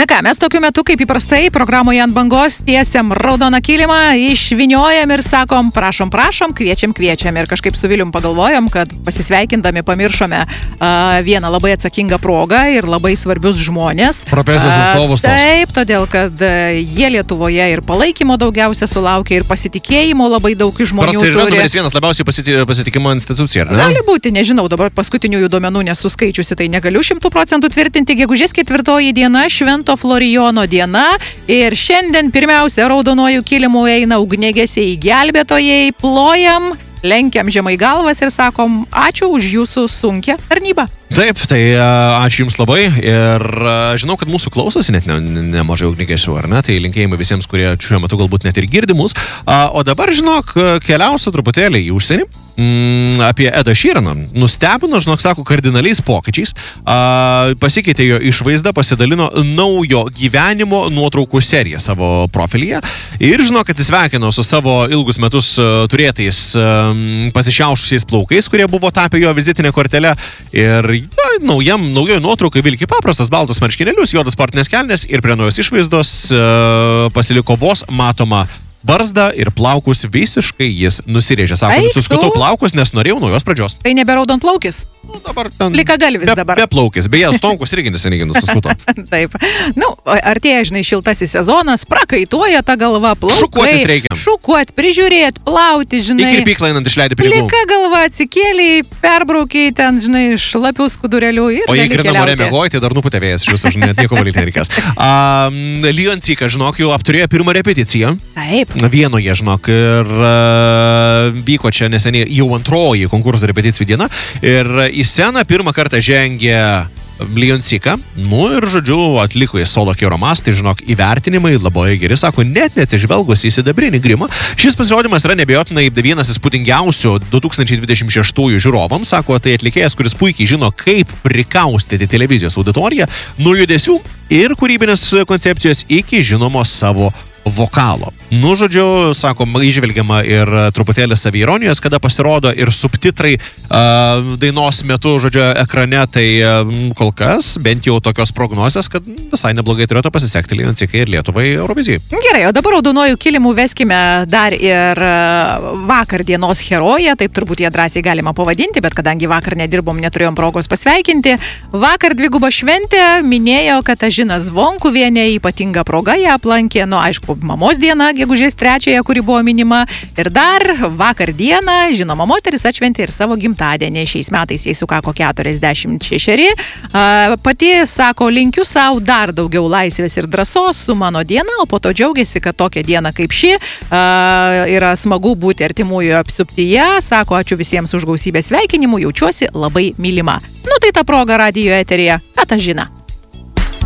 Na ką, mes tokiu metu, kaip įprastai, programoje ant bangos tiesiam raudoną kilimą, išviniojam ir sakom, prašom, kviečiam. Ir kažkaip su Vilium pagalvojom, kad pasisveikindami pamiršome vieną labai atsakingą progą ir labai svarbius žmonės. Profesijos atstovus. Taip, todėl, kad jie Lietuvoje ir palaikymo daugiausia sulaukia, ir pasitikėjimo labai daug iš žmonių turi. Nors ir numeris vienas labiausiai pasitikimo institucija, ar ne? Gali būti, nežinau, dabar paskutiniųjų duomenų nesuskaičiusi, tai negaliu 100% tvirtinti. Gegužės 4 diena, Švento Florijono diena, ir šiandien pirmiausia raudonuoju kilimu eina ugniagesiai gelbėtojai, plojam, lenkiam žemai galvas ir sakom ačiū už jūsų sunkią tarnybą. Taip, tai ačiū Jums labai ir žinau, kad mūsų klausosi net nemažai ugnigesių, ar ne? Tai linkėjimai visiems, kurie šiuo metu galbūt net ir girdi mus. O dabar, žinok, keliausiu truputėlį į užsienį. Apie Edą Šyraną. Nustebino, žinok, sako, kardinaliais pokyčiais. Pasikeitė jo išvaizda, pasidalino naujo gyvenimo nuotraukų seriją savo profilyje. Ir, žinok, atsisveikino su savo ilgus metus turėtais pasišiaušusiais plaukais, kurie buvo tapę jo vizitinė kortelė. Ir naujoje nuotraukai vilki paprastas baltus marškinėlius, juodas sportinės kelnės ir prie naujos išvaizdos pasiliko vos matoma barzdą ir plaukus visiškai jis nusirėžė. Sako, suskutau plaukus, nes norėjau naujos pradžios. Tai nebe raudonplaukis? Dabar ten... Plika galvis dabar. Be plaukis. Beje, stonkus irgi neseniai nusiskuto. Taip. Artėja, žinai, šiltasis sezonas, prakaituoja ta galva, plaukai. Šukuotis reikia. Šukuot, prižiūrėt, plauti, žinai. Į kirpyklą einant išleidai pinigų. Plika galva atsikėlė, perbraukiai ten, žinai, šlapių skudurėlių ir o jei grina norė mėgoti, tai dar nuputė vėjas iš viso, žinai, nieko valyti nereikės. Lioncika, žinok, jau apturėjo pirmą repeticiją. Taip. Vienoje, žinok, ir vyko čia neseniai jau antroji konkurso repeticijų diena ir į sceną pirmą kartą žengė Lioncika, ir, žodžiu, atliko į solo Keuromas, tai, žinok, įvertinimai labai geri, sako, net neatsižvelgus į sidabrinį grimą. Šis pasirodymas yra nebejotinai vienas įspūdingiausių 2026 žiūrovams, sako, tai atlikėjas, kuris puikiai žino, kaip prikaustyti televizijos auditoriją nuo judesių ir kūrybinės koncepcijos iki žinomo savo vokalo. Žodžiu, sako, įžvelgiama ir truputėlį saviironijos, kada pasirodo ir subtitrai dainos metu, žodžiu, ekrane, tai kol kas bent jau tokios prognozės, kad visai neblogai turėtų pasisekti Lioncikai ir Lietuvai Eurovizijai. Gerai, o dabar raudonuoju kilimu veskime dar ir vakar dienos heroję, taip turbūt ją drąsiai galima pavadinti, bet kadangi vakar nedirbom, neturėjom progos pasveikinti. Vakar dviguba šventė, minėjo Katažina Zvonkuvienė, ypatinga proga ją aplankė, aišku, mamos diena, gegužės 3, kuri buvo minima. Ir dar vakar dieną, žinoma, moteris atšventė ir savo gimtadienį. Šiais metais jai sukako 46. Pati sako, linkiu savo dar daugiau laisvės ir drąsos su mano diena, o po to džiaugiasi, kad tokia diena kaip ši yra smagu būti artimųjų apsuptyje. Sako, ačiū visiems už gausybę sveikinimų, jaučiuosi labai mylima. Tai ta proga radijo eteryje Katažina.